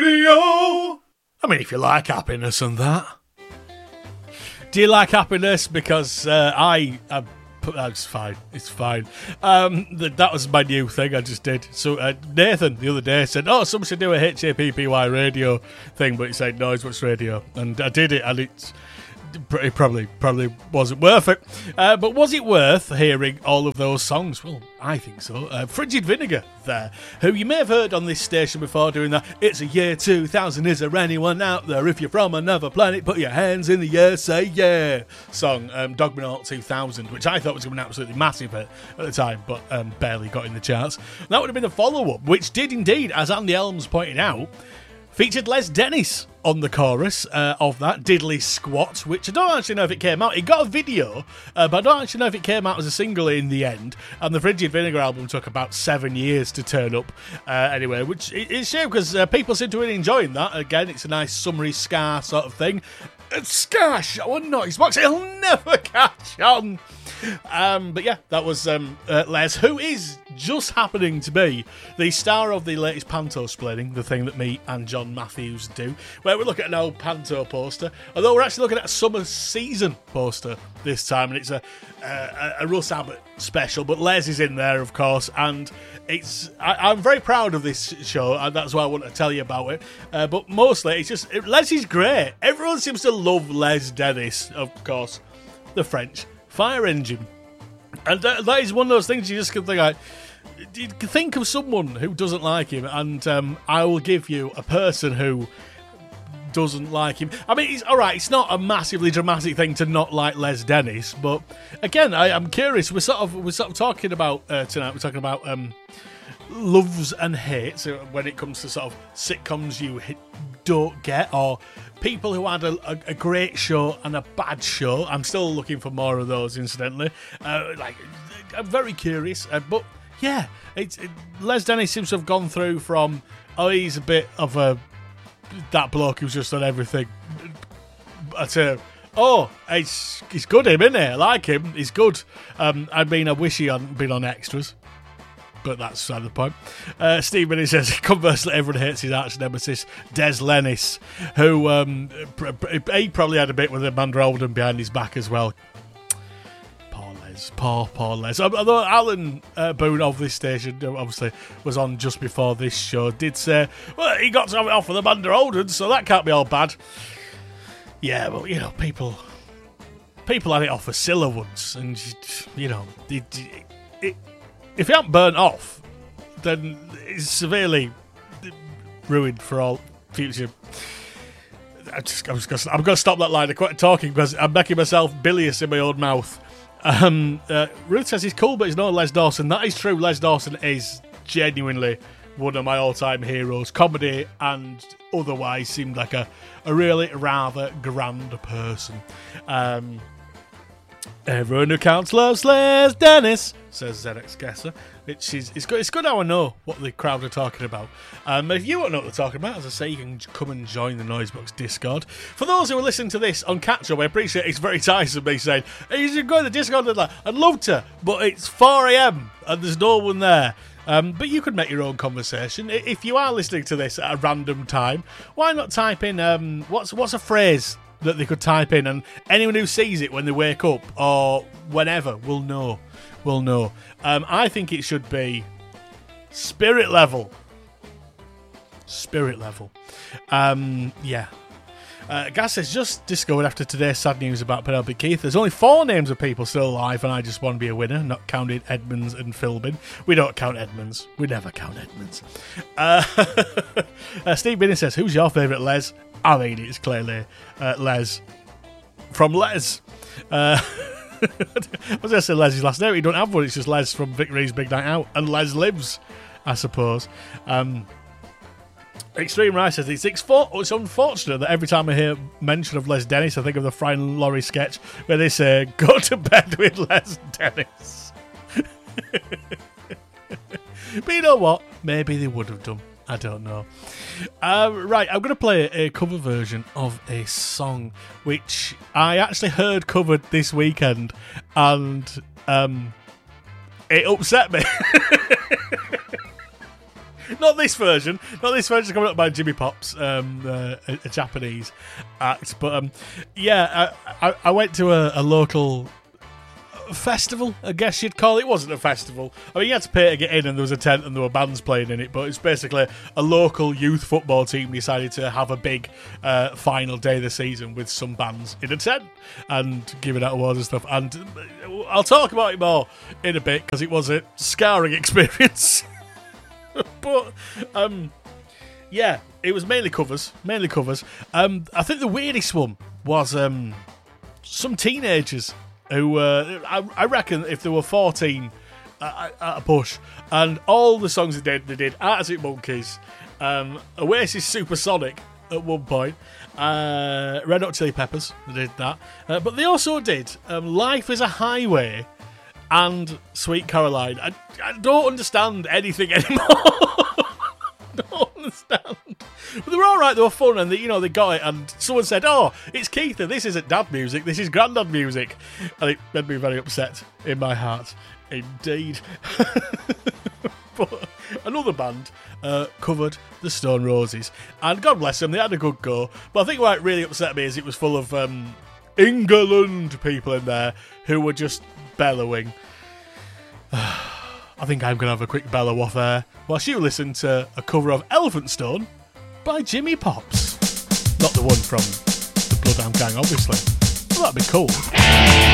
Radio. I mean, if you like happiness and that. Do you like happiness? Because that's fine. It's fine. That was my new thing I just did. So Nathan the other day said, "Oh, someone should do a HAPPY radio thing," but he said, "No, it's what's radio," and I did it, and it probably wasn't worth it. But was it worth hearing all of those songs? Well, I think so. Frigid Vinegar there, who you may have heard on this station before doing that "It's a year 2000, is there anyone out there? If you're from another planet, put your hands in the air, say yeah" song, Dogmanaut 2000, which I thought was going to be an absolutely massive hit at the time, but barely got in the charts. That would have been a follow-up, which did indeed, as Andy Elms pointed out, featured Les Dennis on the chorus of that, Diddly Squat, which I don't actually know if it came out. It got a video, but I don't actually know if it came out as a single in the end. And the Frigid Vinegar album took about 7 years to turn up anyway, which is a shame because people seem to be enjoying that. Again, it's a nice summery ska sort of thing. Ska show and noise box, it'll never catch on. But yeah, that was Les, who is just happening to be the star of the latest Panto splitting, the thing that me and John Matthews do, where we look at an old Panto poster, although we're actually looking at a summer season poster this time, and it's a Russ Abbott special, but Les is in there, of course, and I'm very proud of this show, and that's why I want to tell you about it. But mostly, it's just Les is great. Everyone seems to love Les Dennis, of course, the French fire engine, and that is one of those things you just can think like. You can think of someone who doesn't like him, and I will give you a person who doesn't like him. I mean, it's all right. It's not a massively dramatic thing to not like Les Dennis, but again, I'm curious. We're sort of talking about tonight. We're talking about loves and hates when it comes to sort of sitcoms you don't get, or people who had a great show and a bad show. I'm still looking for more of those, incidentally. I'm very curious, but. Yeah, Les Dennis seems to have gone through from, he's a bit of that bloke who's just done everything, to, he's good, him, isn't he? I like him, he's good. I wish he hadn't been on extras, but that's beside the point. Steve Minnie says, conversely, everyone hates his arch nemesis, Des Lennis, who he probably had a bit with Amanda Oldham behind his back as well. Poor Les. Although Alan Boone of this station, obviously, was on just before this show, did say, well, he got to have it off with Amanda Oldham, so that can't be all bad. Yeah, but, people had it off for Scylla once, and, if it hadn't burnt off, then it's severely ruined for all future. I'm going to stop that line of talking because I'm making myself bilious in my own mouth. Ruth says he's cool, but he's not Les Dawson. That is true. Les Dawson is genuinely one of my all-time heroes. Comedy and otherwise seemed like a really rather grand person. Everyone who counts loves Les Dennis, says ZX Guesser. It's good how I know what the crowd are talking about. If you don't know what they're talking about, as I say, you can come and join the Noisebox Discord. For those who are listening to this on catch-up, I appreciate it's very tiresome me saying, hey, you should go to the Discord. I'd love to, but it's 4 a.m. and there's no one there. But you could make your own conversation. If you are listening to this at a random time, why not type in, what's a phrase that they could type in, and anyone who sees it when they wake up or whenever will know. I think it should be spirit level. Yeah. Gas says, just discovered after today's sad news about Penelope Keith, there's only 4 names of people still alive, and I just want to be a winner, not counting Edmonds and Philbin. We don't count Edmonds. We never count Edmonds. Steve Binney says, who's your favourite Les? I mean, it's clearly Les from Les. I was going to say Les's last name. He don't have one. It's just Les from Victory's Big Night Out. And Les lives, I suppose. Extreme Rice says, it's unfortunate that every time I hear mention of Les Dennis, I think of the Fran Laurie sketch where they say, go to bed with Les Dennis. But you know what? Maybe they would have done. I don't know. Right, I'm going to play a cover version of a song which I actually heard covered this weekend, and it upset me. Not this version. Not this version coming up by Jimmy Pops, a Japanese act. But I went to a local festival, I guess you'd call it. It wasn't a festival. I mean, you had to pay to get in, and there was a tent, and there were bands playing in it. But it's basically a local youth football team decided to have a big final day of the season with some bands in a tent and giving out awards and stuff. And I'll talk about it more in a bit because it was a scarring experience. But yeah, it was mainly covers. I think the weirdest one was some teenagers who I reckon if they were 14 at a push, and all the songs they did Arctic Monkeys, Oasis Supersonic at one point, Red Hot Chili Peppers, they did that, but they also did Life is a Highway and Sweet Caroline. I don't understand anything anymore. Don't understand. But they were alright, they were fun, and they got it, and someone said, "Oh, it's Keith, and this isn't dad music, this is granddad music." And it made me very upset in my heart. Indeed. But another band covered the Stone Roses, and God bless them, they had a good go. But I think what really upset me is it was full of England people in there who were just bellowing. I think I'm going to have a quick bellow off air whilst you listen to a cover of Elephant Stone by Jimmy Pops. Not the one from the Bloodhound Gang, obviously. Well, that'd be cool.